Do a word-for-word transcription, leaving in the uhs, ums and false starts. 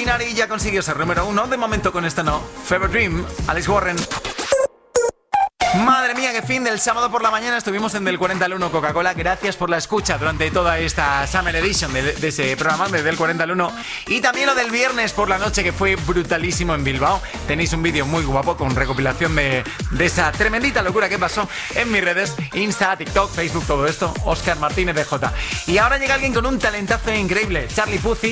Ordinary ya consiguió ser número uno. De momento con esta no. Fever Dream, Alex Warren. Madre mía, qué fin del sábado por la mañana. Estuvimos en Del cuarenta al uno Coca-Cola. Gracias por la escucha durante toda esta Summer Edition de, de ese programa de Del cuarenta al uno. Y también lo del viernes por la noche, que fue brutalísimo en Bilbao. Tenéis un vídeo muy guapo con recopilación de, de esa tremendita locura que pasó en mis redes: Insta, TikTok, Facebook, todo esto. Óscar Martínez de J. Y ahora llega alguien con un talentazo increíble, Charlie Puth.